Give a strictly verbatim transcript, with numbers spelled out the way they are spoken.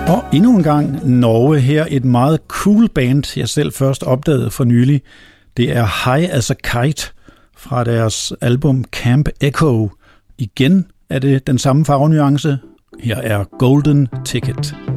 Og endnu en gang Norge, her et meget cool band, jeg selv først opdagede for nylig. Det er High as a Kite fra deres album Camp Echo. Igen er det den samme farvenuance. Her er Golden Ticket.